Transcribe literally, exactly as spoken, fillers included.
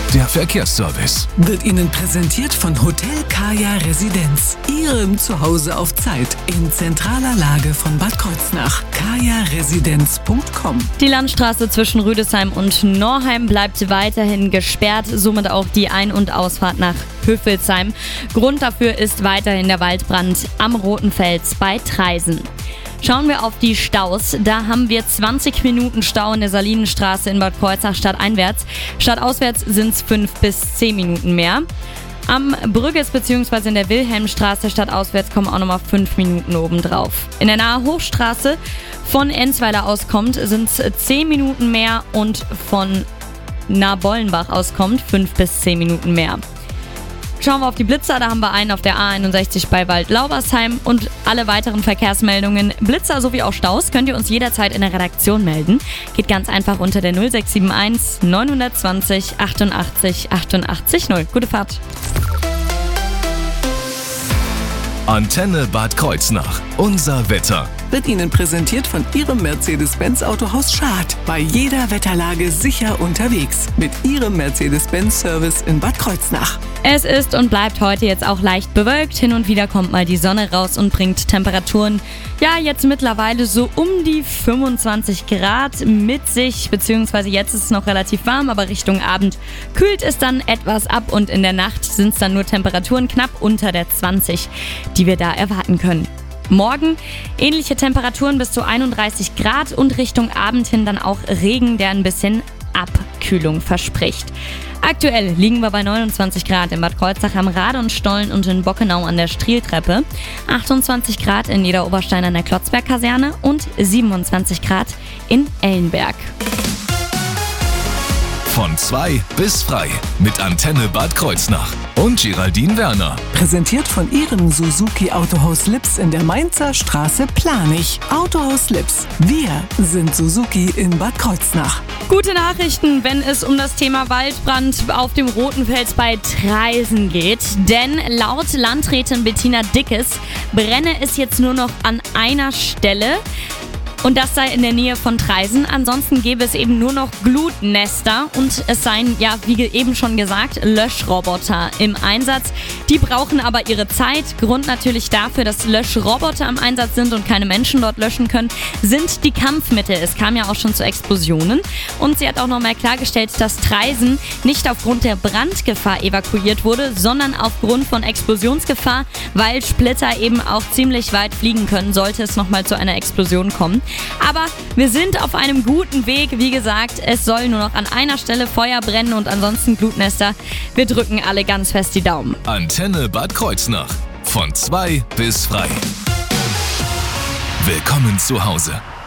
der Verkehrsservice. Wird Ihnen präsentiert von Hotel Kaya Residenz. Ihrem Zuhause auf Zeit in zentraler Lage von Bad Kreuznach. kaya residenz punkt com. Die Landstraße zwischen Rüdesheim und Norheim bleibt weiterhin gesperrt, somit auch die Ein- und Ausfahrt nach Höfelsheim. Grund dafür ist weiterhin der Waldbrand am Roten Fels bei Traisen. Schauen wir auf die Staus. Da haben wir zwanzig Minuten Stau in der Salinenstraße in Bad Kreuznach stadteinwärts. Stadtauswärts sind es fünf bis zehn Minuten mehr. Am Brügges bzw. in der Wilhelmstraße stadtauswärts kommen auch nochmal fünf Minuten obendrauf. In der Nahe Hochstraße von Enzweiler aus kommt, sind es zehn Minuten mehr und von Nahe-Bollenbach aus kommt fünf bis zehn Minuten mehr. Schauen wir auf die Blitzer, da haben wir einen auf der A einundsechzig bei Wald-Laubersheim und alle weiteren Verkehrsmeldungen, Blitzer sowie auch Staus, könnt ihr uns jederzeit in der Redaktion melden. Geht ganz einfach unter der null sechs sieben eins neun zwei null achtundachtzig achtundachtzig null. Gute Fahrt! Antenne Bad Kreuznach. Unser Wetter. Wird Ihnen präsentiert von Ihrem Mercedes-Benz Autohaus Schad. Bei jeder Wetterlage sicher unterwegs. Mit Ihrem Mercedes-Benz-Service in Bad Kreuznach. Es ist und bleibt heute jetzt auch leicht bewölkt. Hin und wieder kommt mal die Sonne raus und bringt Temperaturen, ja, jetzt mittlerweile so um die fünfundzwanzig Grad mit sich. Beziehungsweise jetzt ist es noch relativ warm, aber Richtung Abend kühlt es dann etwas ab. Und in der Nacht sind es dann nur Temperaturen knapp unter der zwanzig, die wir da erwarten können. Morgen ähnliche Temperaturen bis zu einunddreißig Grad und Richtung Abend hin dann auch Regen, der ein bisschen Abkühlung verspricht. Aktuell liegen wir bei neunundzwanzig Grad in Bad Kreuznach am Radonstollen und in Bockenau an der Strieltreppe, achtundzwanzig Grad in Niederoberstein an der Klotzberg-Kaserne und siebenundzwanzig Grad in Ellenberg. Von zwei bis frei mit Antenne Bad Kreuznach und Geraldine Werner. Präsentiert von Ihrem Suzuki Autohaus Lips in der Mainzer Straße Planich. Autohaus Lips. Wir sind Suzuki in Bad Kreuznach. Gute Nachrichten, wenn es um das Thema Waldbrand auf dem Roten Fels bei Traisen geht. Denn laut Landrätin Bettina Dickes brenne es jetzt nur noch an einer Stelle. Und das sei in der Nähe von Traisen. Ansonsten gäbe es eben nur noch Glutnester und es seien, ja, wie eben schon gesagt, Löschroboter im Einsatz. Die brauchen aber ihre Zeit. Grund natürlich dafür, dass Löschroboter im Einsatz sind und keine Menschen dort löschen können, sind die Kampfmittel. Es kam ja auch schon zu Explosionen. Und sie hat auch nochmal klargestellt, dass Traisen nicht aufgrund der Brandgefahr evakuiert wurde, sondern aufgrund von Explosionsgefahr, weil Splitter eben auch ziemlich weit fliegen können, sollte es nochmal zu einer Explosion kommen. Aber wir sind auf einem guten Weg. Wie gesagt, es soll nur noch an einer Stelle Feuer brennen und ansonsten Glutnester. Wir drücken alle ganz fest die Daumen. Antenne Bad Kreuznach. Von zwei bis frei. Willkommen zu Hause.